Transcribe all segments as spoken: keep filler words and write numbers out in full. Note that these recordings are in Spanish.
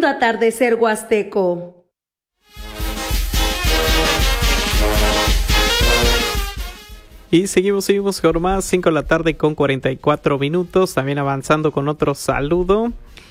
Quinto atardecer huasteco. Y seguimos, seguimos con más, cinco de la tarde con cuarenta y cuatro minutos, también avanzando con otro saludo.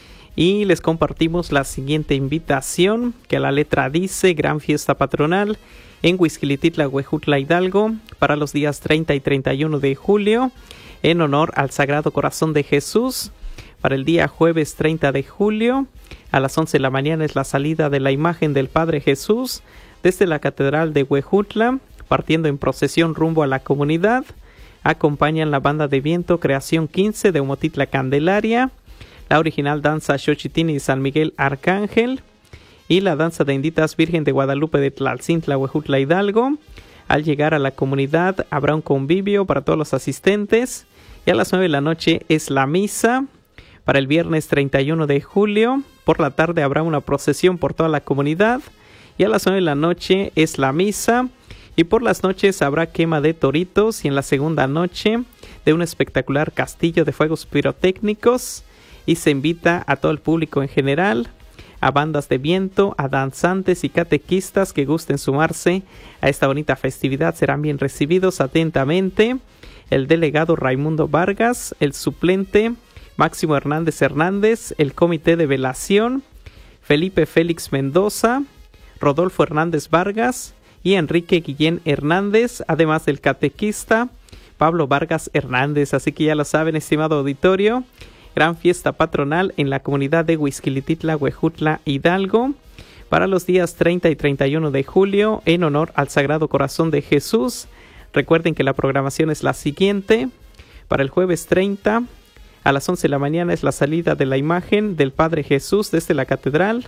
Y les compartimos la siguiente invitación, que a la letra dice: Gran Fiesta Patronal en Huixquilititla, Huejutla, Hidalgo, para los días treinta y treinta y uno de julio, en honor al Sagrado Corazón de Jesús. Para el día jueves treinta de julio, a las once de la mañana es la salida de la imagen del Padre Jesús desde la Catedral de Huejutla, partiendo en procesión rumbo a la comunidad. Acompañan la banda de viento Creación quince de Humotitla Candelaria, la original danza Xochitini y San Miguel Arcángel y la danza de Inditas Virgen de Guadalupe de Tlalcintla, Huejutla, Hidalgo. Al llegar a la comunidad habrá un convivio para todos los asistentes y a las nueve de la noche es la misa. Para el viernes treinta y uno de julio, por la tarde habrá una procesión por toda la comunidad y a las nueve de la noche es la misa. Y por las noches habrá quema de toritos y en la segunda noche de un espectacular castillo de fuegos pirotécnicos. Y se invita a todo el público en general, a bandas de viento, a danzantes y catequistas que gusten sumarse a esta bonita festividad. Serán bien recibidos atentamente el delegado Raimundo Vargas, el suplente Máximo Hernández Hernández, el comité de velación Felipe Félix Mendoza, Rodolfo Hernández Vargas y Enrique Guillén Hernández, además del catequista Pablo Vargas Hernández. Así que ya lo saben, estimado auditorio, gran fiesta patronal en la comunidad de Huixquilititla, Huejutla, Hidalgo, para los días treinta y treinta y uno de julio, en honor al Sagrado Corazón de Jesús. Recuerden que la programación es la siguiente: para el jueves treinta, a las once de la mañana es la salida de la imagen del Padre Jesús desde la catedral.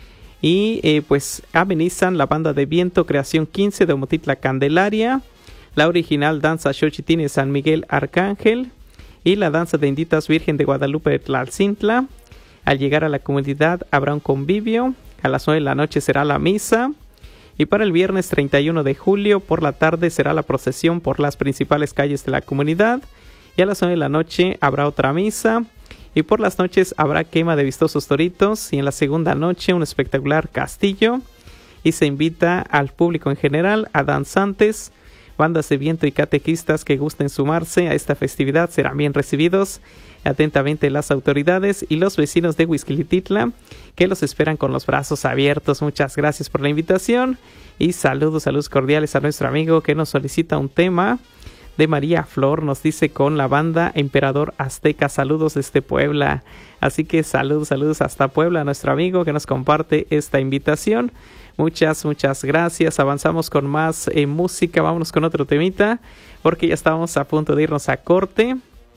Y eh, pues amenizan la banda de viento Creación quince de Humotitla Candelaria, la original danza Xochitini de San Miguel Arcángel y la danza de Inditas Virgen de Guadalupe de Tlalcintla. Al llegar a la comunidad habrá un convivio, a las nueve de la noche será la misa y para el viernes treinta y uno de julio por la tarde será la procesión por las principales calles de la comunidad y a las nueve de la noche habrá otra misa y por las noches habrá quema de vistosos toritos y en la segunda noche un espectacular castillo y se invita al público en general, a danzantes, bandas de viento y catequistas que gusten sumarse a esta festividad. Serán bien recibidos atentamente las autoridades y los vecinos de Huixquilititla, que los esperan con los brazos abiertos. Muchas gracias por la invitación y saludos, saludos cordiales a nuestro amigo que nos solicita un tema de María Flor. Nos dice: con la banda Emperador Azteca, saludos desde Puebla. Así que saludos, saludos hasta Puebla a nuestro amigo que nos comparte esta invitación. Muchas, muchas gracias. Avanzamos con más eh, música. Vámonos con otro temita porque ya estamos a punto de irnos a corte.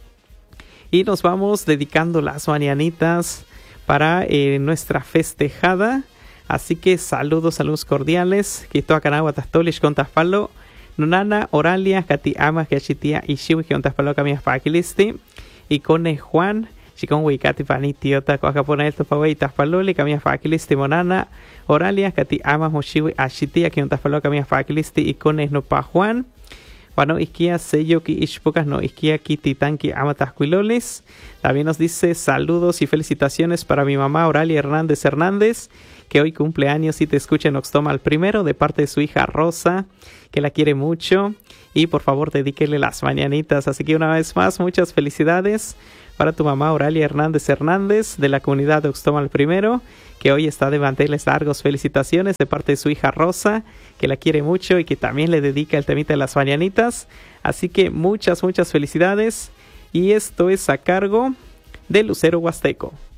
Y nos vamos dedicando las mañanitas para eh, nuestra festejada. Así que saludos, saludos cordiales. Quito Acanagua Tastolish con Taspalo. Nunana, Oralia, Kati Ama, Kachitia y Shiwi con Taspalo Camias Paquilisti. Y con Juan. Chicón Wikati Panitiota, Coacapona esto Paway Taspaloli, Camias Paquilisti Monana, Oralia, Kati Ama, Moshiwi, Ashitia, que un Taspalo Camias Paquilisti y con Esnopa Juan. Bueno, isquia sello ki ishpocas no isquia ki titanki amatasquilolis. También nos dice saludos y felicitaciones para mi mamá Oralia Hernández Hernández, que hoy cumple años y te escucha en Oxtoma al primero, de parte de su hija Rosa, que la quiere mucho. Y por favor dedíquele las mañanitas. Así que una vez más, muchas felicidades para tu mamá Oralia Hernández Hernández, de la comunidad de Oxtoma al primero, que hoy está de manteles largos. Felicitaciones de parte de su hija Rosa, que la quiere mucho y que también le dedica el temita de las mañanitas. Así que muchas, muchas felicidades. Y esto es a cargo de Lucero Huasteco.